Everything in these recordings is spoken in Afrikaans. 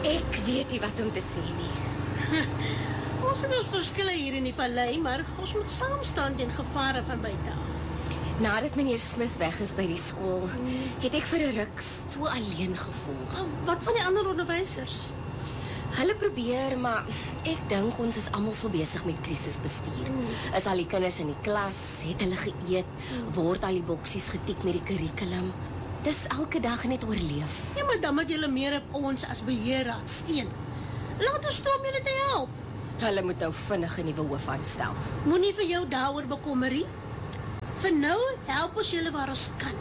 Ek weet nie wat om te sê nie. Ons het ons verskille hier in die vallei, maar ons moet saam staan teen gevare van buite af. Nadat meneer Smith weg is by die skool, het ek vir 'n ruk so alleen gevoel. Wat van die ander onderwysers? Hulle probeer, maar ek dink ons is almal so besig met krisisbestuur. Is al die kinders in die klas, het hulle geëet, word al die boksies getik met die kurrikulum. Dis elke dag net oorleef. Ja, maar dan moet julle meer op ons as beheerraad steun. Laat ons toe om julle te help. Hulle moet nou vinnig 'n nuwe hoof aanstel. Moenie vir jou daaroor bekommer nie. Vir nou help ons julle waar ons kan.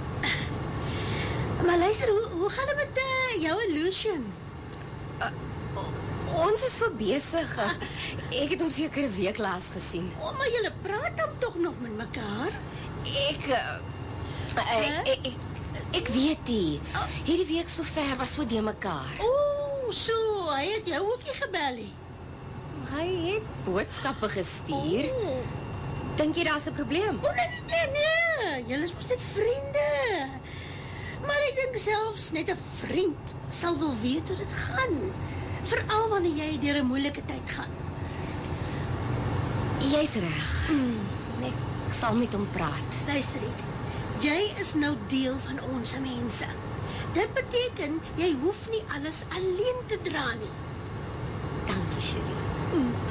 Maar luister, hoe gaan dit met jou en Lucian? Ons is so besig. Ek het hom seker 'n week laas gesien. Maar julle praat dan tog nog met mekaar? Ek weet nie. Hierdie week so ver was so de mekaar. So, hy het jou ook nie gebel nie. Hy het boodskappe gestuur. Dink jy daar's 'n probleem? Nee. Julle is mos net vriende. Maar ek dink selfs net 'n vriend sal wel weet hoe dit gaan. Veral wanneer jy deur 'n moeilike tyd gaan. Jy's reg. Ek sal met hom praat. Luister hier. Jy is nou deel van ons mense. Dit beteken jy hoef nie alles alleen te dra nie. Dankie, Sherry.